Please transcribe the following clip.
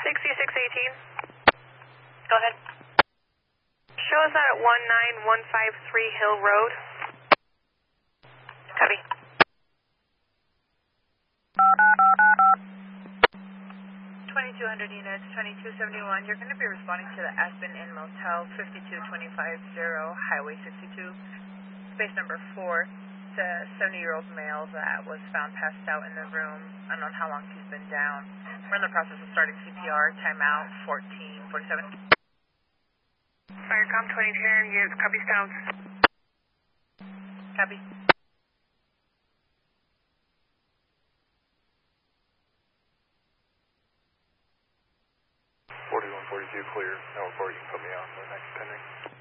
6618. Go ahead. Show us out at 19153 Hill Road. Copy. 2200 units, 2271. You're going to be responding to the Aspen Inn Motel 52250 Highway 62, space number 4. It's a 70-year-old male that was found passed out in the room. Unknown how long he's been down. We're in the process of starting CPR. Timeout 1447. Firecom 2010, units copy Stones. Copy. 4142 clear. No report, you can put me on the next pending.